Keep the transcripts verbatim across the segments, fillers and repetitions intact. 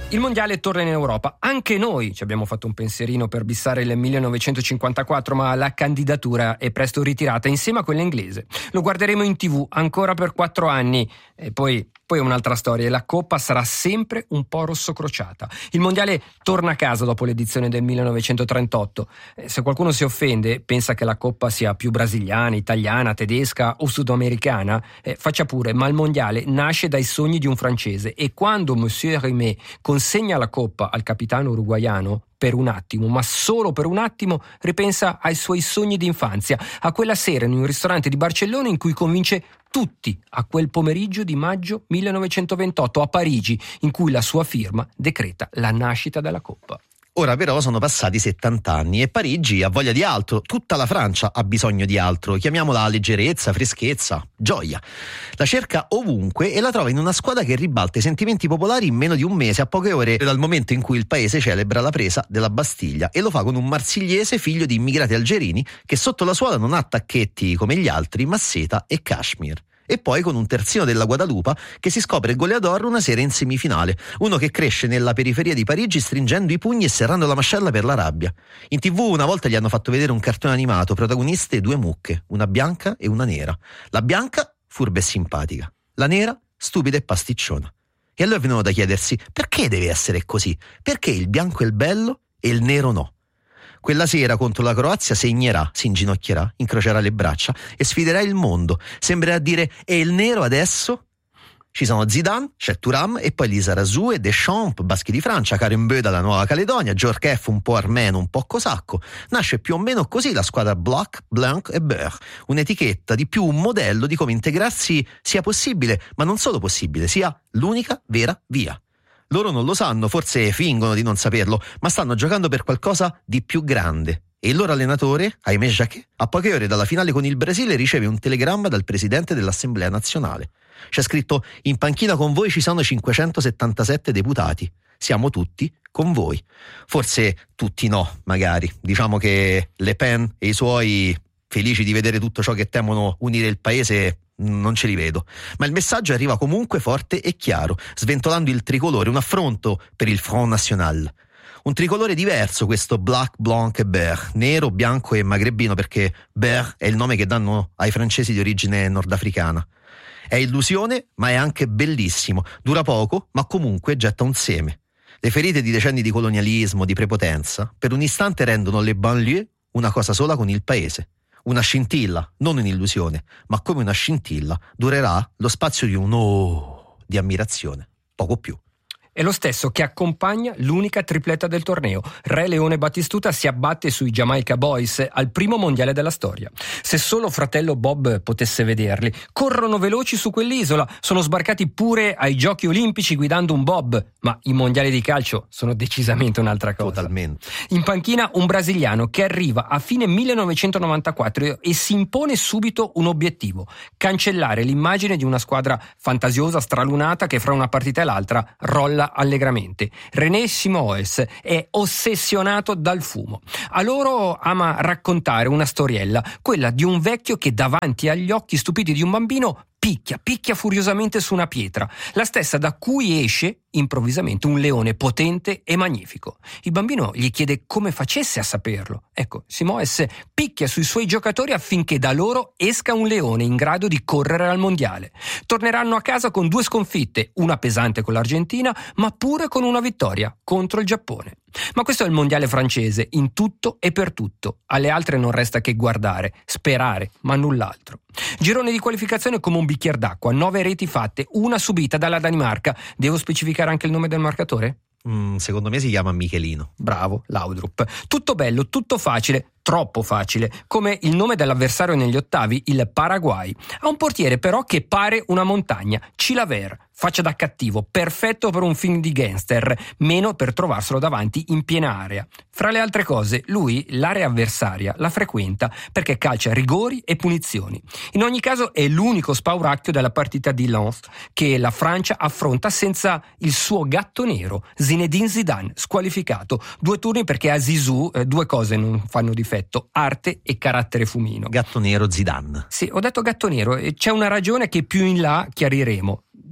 Il mondiale torna in Europa. Anche noi ci abbiamo fatto un pensierino per bissare il millenovecentocinquantaquattro, ma la candidatura è presto ritirata insieme a quella inglese. Lo guarderemo in tivù ancora per quattro anni e poi, poi è un'altra storia e la Coppa sarà sempre un po' rossocrociata. Il mondiale torna a casa dopo l'edizione del millenovecentotrentotto. Eh, se qualcuno si offende, pensa che la Coppa sia più brasiliana, italiana, tedesca o sudamericana, eh, faccia pure, ma il mondiale nasce dai sogni di un francese e quando Monsieur Rimet consegna la Coppa al capitano uruguaiano, per un attimo, ma solo per un attimo, ripensa ai suoi sogni d'infanzia, a quella sera in un ristorante di Barcellona in cui convince tutti a quel pomeriggio di maggio millenovecentoventotto a Parigi, in cui la sua firma decreta la nascita della Coppa. Ora però sono passati settanta anni e Parigi ha voglia di altro, tutta la Francia ha bisogno di altro, chiamiamola leggerezza, freschezza, gioia. La cerca ovunque e la trova in una squadra che ribalta i sentimenti popolari in meno di un mese, a poche ore dal momento in cui il paese celebra la presa della Bastiglia, e lo fa con un marsigliese figlio di immigrati algerini che sotto la suola non ha tacchetti come gli altri ma seta e cashmere. E poi con un terzino della Guadalupa che si scopre goleador una sera in semifinale, uno che cresce nella periferia di Parigi stringendo i pugni e serrando la mascella per la rabbia. In tivù una volta gli hanno fatto vedere un cartone animato, protagoniste due mucche, una bianca e una nera. La bianca furba e simpatica, la nera stupida e pasticciona. E allora vengono da chiedersi: perché deve essere così? Perché il bianco è il bello e il nero no? Quella sera contro la Croazia segnerà, si inginocchierà, incrocerà le braccia e sfiderà il mondo. Sembrerà dire: e il nero adesso? Ci sono Zidane, c'è Thuram e poi Lisa Razou e Deschamps, baschi di Francia, Karen Beu dalla Nuova Caledonia, Djorkaeff un po' armeno, un po' cosacco. Nasce più o meno così la squadra Black, Blanc e Beur, un'etichetta, di più un modello di come integrarsi sia possibile, ma non solo possibile, sia l'unica vera via. Loro non lo sanno, forse fingono di non saperlo, ma stanno giocando per qualcosa di più grande. E il loro allenatore, Aimé Jacquet, a poche ore dalla finale con il Brasile riceve un telegramma dal presidente dell'Assemblea nazionale. C'è scritto: in panchina con voi ci sono cinquecentosettantasette deputati. Siamo tutti con voi. Forse tutti no, magari. Diciamo che Le Pen e i suoi, felici di vedere tutto ciò che temono unire il paese, non ce li vedo, ma il messaggio arriva comunque forte e chiaro, sventolando il tricolore, un affronto per il Front National. Un tricolore diverso, questo Black, Blanc e Beur, nero, bianco e magrebino, perché Beur è il nome che danno ai francesi di origine nordafricana. È illusione, ma è anche bellissimo, dura poco, ma comunque getta un seme. Le ferite di decenni di colonialismo, di prepotenza, per un istante rendono le banlieue una cosa sola con il paese. Una scintilla, non un'illusione, ma come una scintilla durerà lo spazio di un oh di ammirazione, poco più. È lo stesso che accompagna l'unica tripletta del torneo. Re Leone Battistuta si abbatte sui Jamaica Boys al primo mondiale della storia. Se solo fratello Bob potesse vederli. Corrono veloci su quell'isola, sono sbarcati pure ai giochi olimpici guidando un bob, ma i mondiali di calcio sono decisamente un'altra cosa. Totalmente. In panchina un brasiliano che arriva a fine millenovecentonovantaquattro e si impone subito un obiettivo: cancellare l'immagine di una squadra fantasiosa, stralunata, che fra una partita e l'altra rolla allegramente. René Simoes è ossessionato dal fumo. A loro ama raccontare una storiella, quella di un vecchio che davanti agli occhi stupiti di un bambino picchia, picchia furiosamente su una pietra, la stessa da cui esce improvvisamente un leone potente e magnifico. Il bambino gli chiede come facesse a saperlo. Ecco, Simoes picchia sui suoi giocatori affinché da loro esca un leone in grado di correre al mondiale. Torneranno a casa con due sconfitte, una pesante con l'Argentina, ma pure con una vittoria contro il Giappone. Ma questo è il mondiale francese, in tutto e per tutto. Alle altre non resta che guardare, sperare, ma null'altro. Girone di qualificazione come un bicchier d'acqua, nove reti fatte, una subita dalla Danimarca. Devo specificare anche il nome del marcatore? Mm, secondo me si chiama Michelino. Bravo, Laudrup. Tutto bello, tutto facile, troppo facile, come il nome dell'avversario negli ottavi, il Paraguay. Ha un portiere però che pare una montagna, Chilavert, faccia da cattivo, perfetto per un film di gangster, meno per trovarselo davanti in piena area. Fra le altre cose, lui l'area avversaria la frequenta perché calcia rigori e punizioni. In ogni caso è l'unico spauracchio della partita di Lens che la Francia affronta senza il suo gatto nero, Zinedine Zidane, squalificato. Due turni perché a Zizou eh, due cose non fanno difetto: arte e carattere fumino. Gatto nero Zidane. Sì, ho detto gatto nero e c'è una ragione che più in là chiariremo.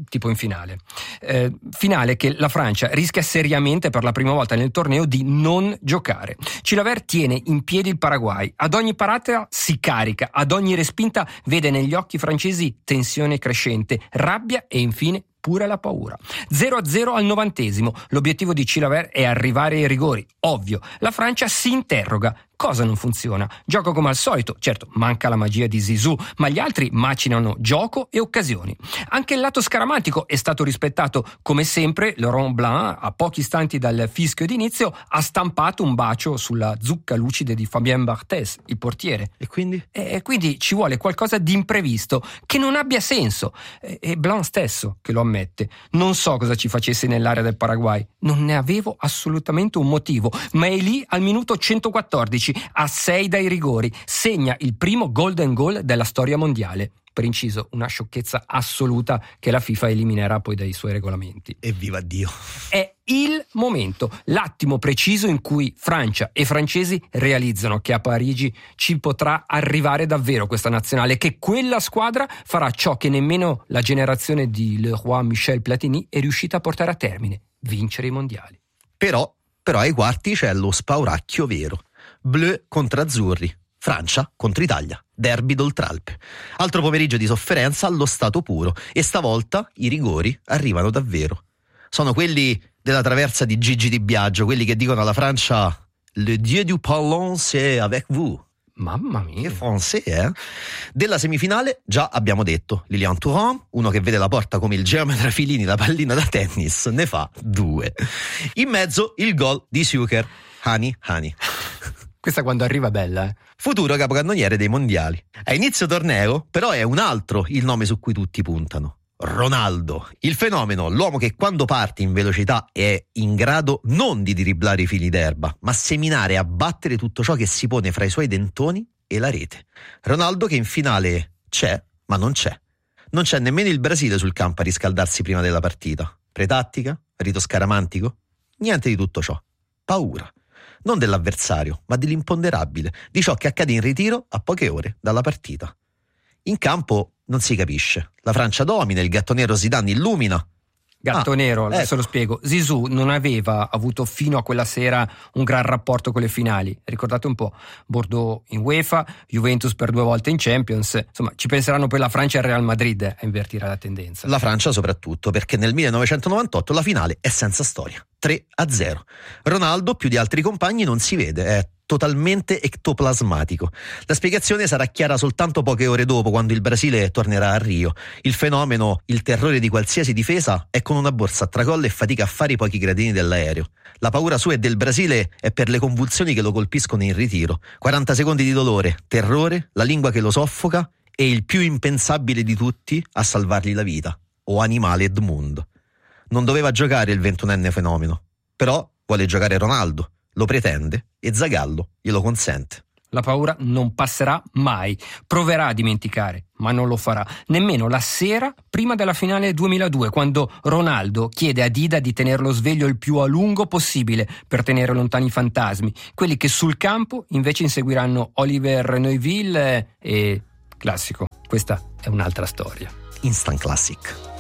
tipo in finale. Eh, finale che la Francia rischia seriamente per la prima volta nel torneo di non giocare. Chilavert tiene in piedi il Paraguay, ad ogni parata si carica, ad ogni respinta vede negli occhi francesi tensione crescente, rabbia e infine pure la paura. zero a zero al novantesimo. L'obiettivo di Chilavert è arrivare ai rigori. Ovvio, la Francia si interroga. Cosa non funziona? Gioco come al solito. Certo, manca la magia di Zizou, ma gli altri macinano gioco e occasioni. Anche il lato scaramantico è stato rispettato. Come sempre, Laurent Blanc, a pochi istanti dal fischio d'inizio, ha stampato un bacio sulla zucca lucide di Fabien Barthez, il portiere. E quindi? E quindi ci vuole qualcosa di imprevisto, che non abbia senso. È Blanc stesso che lo ammette. Non so cosa ci facesse nell'area del Paraguay. Non ne avevo assolutamente un motivo, ma è lì al minuto centoquattordici, a sei dai rigori, segna il primo golden goal della storia mondiale. Per inciso, una sciocchezza assoluta che la FIFA eliminerà poi dai suoi regolamenti. Evviva Dio! È il momento, l'attimo preciso in cui Francia e francesi realizzano che a Parigi ci potrà arrivare davvero questa nazionale, che quella squadra farà ciò che nemmeno la generazione di Leroy Michel Platini è riuscita a portare a termine: vincere i mondiali. Però, però ai quarti c'è lo spauracchio vero. Bleu contro azzurri, Francia contro Italia, derby d'Oltralpe. Altro pomeriggio di sofferenza allo stato puro, e stavolta i rigori arrivano davvero. Sono quelli della traversa di Gigi Di Biagio, quelli che dicono alla Francia «Le dieu du ballon c'est avec vous». Mamma mia. Che français, eh? Della semifinale già abbiamo detto. Lilian Thuram, uno che vede la porta come il geometra Filini la pallina da tennis, ne fa due. In mezzo il gol di Suker. Hani, Hani. Questa quando arriva bella, eh? Futuro capocannoniere dei mondiali. A inizio torneo, però, è un altro il nome su cui tutti puntano. Ronaldo, il fenomeno, l'uomo che quando parte in velocità è in grado non di dribblare i fili d'erba, ma seminare e abbattere tutto ciò che si pone fra i suoi dentoni e la rete. Ronaldo che in finale c'è, ma non c'è. Non c'è nemmeno il Brasile sul campo a riscaldarsi prima della partita. Pretattica? Rito scaramantico? Niente di tutto ciò. Paura. Non dell'avversario, ma dell'imponderabile, di ciò che accade in ritiro a poche ore dalla partita. In campo non si capisce. La Francia domina, il gatto nero Zidane illumina. Gatto ah, nero, adesso ecco. lo spiego. Zizou non aveva avuto fino a quella sera un gran rapporto con le finali. Ricordate un po', Bordeaux in UEFA, Juventus per due volte in Champions. Insomma, ci penseranno poi la Francia e il Real Madrid a invertire la tendenza. La Francia soprattutto, perché nel millenovecentonovantotto la finale è senza storia. tre a zero. Ronaldo, più di altri compagni, non si vede, è totalmente ectoplasmatico. La spiegazione sarà chiara soltanto poche ore dopo, quando il Brasile tornerà a Rio. Il fenomeno, il terrore di qualsiasi difesa, è con una borsa a tracolla e fatica a fare i pochi gradini dell'aereo. La paura sua e del Brasile è per le convulsioni che lo colpiscono in ritiro. quaranta secondi di dolore, terrore, la lingua che lo soffoca e il più impensabile di tutti a salvargli la vita: o animale Edmundo. Non doveva giocare il ventunenne fenomeno, però vuole giocare Ronaldo, lo pretende e Zagallo glielo consente. La paura non passerà mai, proverà a dimenticare, ma non lo farà, nemmeno la sera prima della finale duemiladue, quando Ronaldo chiede a Dida di tenerlo sveglio il più a lungo possibile per tenere lontani i fantasmi, quelli che sul campo invece inseguiranno Oliver Neuville e... classico, questa è un'altra storia. Instant Classic.